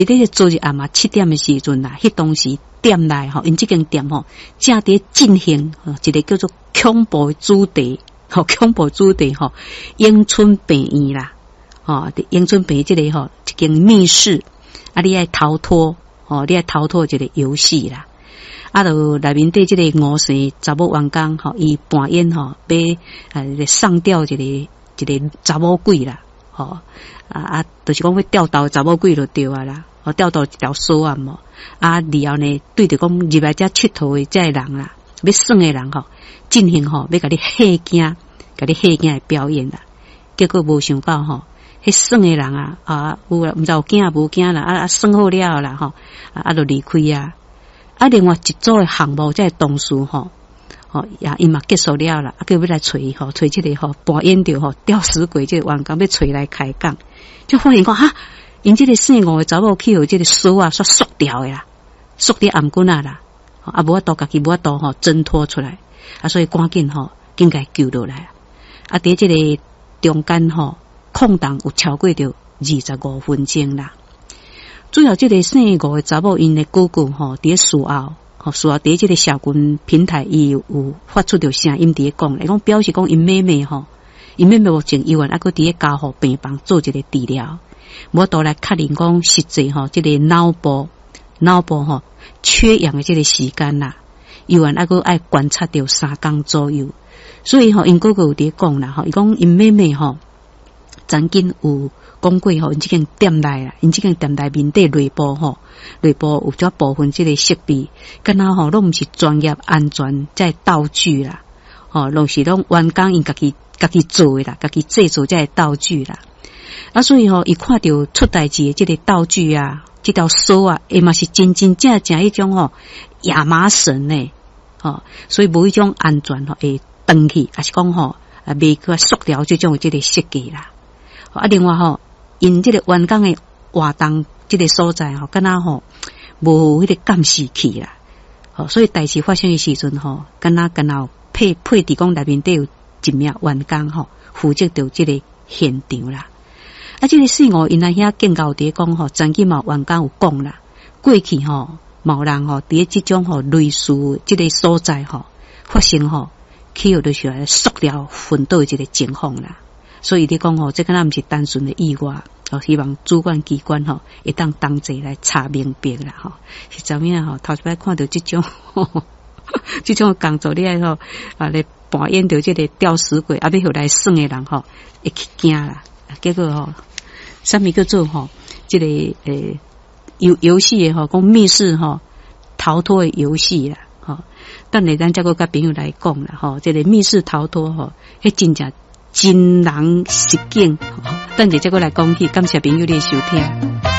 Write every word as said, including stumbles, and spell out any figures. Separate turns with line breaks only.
伊咧昨日暗嘛七点的时阵啦，迄当时店内吼，因即间店吼正伫进行一个叫做恐怖主题，吼恐怖主题吼，永春病院啦，吼，永春病院即个吼一间密室，啊，你爱逃脱，吼，你爱逃脱一个游戏啦。啊，就内面对即个五岁查某员工吼，伊扮演吼，要呃上吊一个一个查某鬼啦，吼啊啊，就是讲要吊倒查某鬼就对啊啦，吼吊倒一条锁啊嘛，啊，然后呢对着讲入来遮佚佗的遮个人啦，要耍的人吼，进行吼要甲你吓惊，甲你吓惊的表演啦，结果无想到吼，迄耍的人啊啊有啦，毋知有惊无惊啦，啊啊耍好了啦吼，啊啊就离开啊。啊，另外一组的项目，即个同事吼，吼也伊嘛结束了啦，啊，叫要来找伊吼，找即个吼扮演着吼吊死鬼即个员工要找来开讲，就发现讲哈，因即个姓吴的查某去互即个锁啊煞缩掉的啦，缩伫颔棍啊啦，啊无法度家己无法度吼挣脱出来，啊，所以赶紧吼紧甲救落来，啊，伫即个中间吼空档有超过着二十五分钟啦。主要这个姓吴的查某因的哥哥吼，伫事后，吼事后伫这个社群平台，伊有发出着声音伫讲，伊讲表示讲因妹妹吼，因妹妹目前医院还佫伫咧加护病房做一个治疗，无倒来确认讲实际吼，这个脑部脑部吼缺氧的这个时间啦，医院还佫爱观察着三工左右，所以吼因哥哥有伫咧讲啦，吼伊讲因妹妹吼曾经有。讲过吼，因即间店内啦，因即间店内面底内部吼，内部有一部分即个设备，敢若吼拢毋是专业安全即道具啦，吼，拢是拢员工因家己家己做诶啦，家己制作即个道具啦。啊，所以吼，伊看到出代志诶即个道具啊，即条锁啊，伊嘛是真真正正迄种吼亚麻绳诶，吼，所以无迄种安全吼会断去，还是讲吼啊未去塑料即种即个设计啦。啊，另外吼。因这个员工的活动这个所在吼，敢若吼无迄个监视器啦，吼，所以代志发生的时阵吼，敢若敢若配配伫讲内面底有一名员工吼，负责着这个现场啦。啊，这个事我因那遐警告伫讲吼，曾经嘛员工有讲啦，过去吼某人吼伫即种吼类似这个所在吼发生吼，去互就是来塑料分倒这个情况啦。所以你讲吼，这个咱毋是单纯的意外，哦，希望主管机关吼会当同齐来查明白啦，吼，是怎么样吼？头一摆看到这种，这种工作你爱吼啊来扮演着这个吊死鬼，啊要互来耍的人吼会去惊啦，结果吼，啥物叫做吼，这个诶游游戏的吼，讲密室吼逃脱的游戏啦，吼，等下咱再个甲朋友来讲啦，吼，这个密室逃脱吼，迄真正。真人实境，等下再过来讲起，感谢朋友的收听。